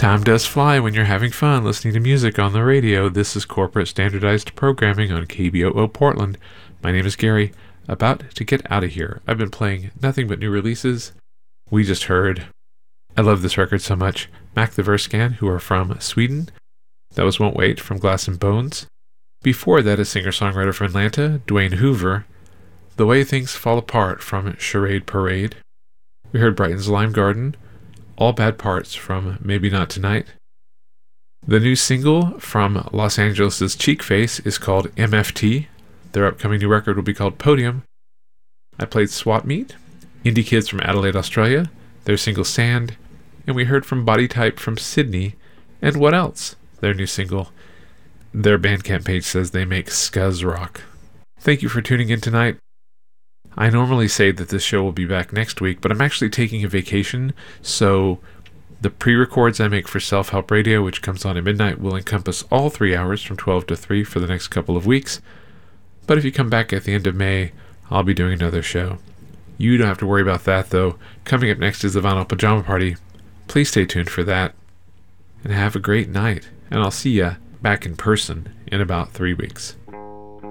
Time does fly when you're having fun listening to music on the radio. This is Corporate Standardized Programming on KBOO Portland. My name is Gary, about to get out of here. I've been playing nothing but new releases. We just heard, I love this record so much, Mac the Verscan, who are from Sweden. That was Won't Wait from Glass and Bones. Before that, a singer-songwriter from Atlanta, Dwayne Hoover. The Way Things Fall Apart from Charade Parade. We heard Brighton's Lime Garden. All Bad Parts from Maybe Not Tonight. The new single from Los Angeles' Cheekface is called MFT. Their upcoming new record will be called Podium. I played Swap Meet, Indie Kids from Adelaide, Australia, their single Sand, and we heard from Body Type from Sydney, and What Else, their new single. Their Bandcamp page says they make scuzz rock. Thank you for tuning in tonight. I normally say that this show will be back next week, but I'm actually taking a vacation, so the pre-records I make for Self-Help Radio, which comes on at midnight, will encompass all 3 hours from 12 to 3 for the next couple of weeks. But if you come back at the end of May, I'll be doing another show. You don't have to worry about that, though. Coming up next is the Vinyl Pajama Party. Please stay tuned for that. And have a great night, and I'll see ya back in person in about 3 weeks.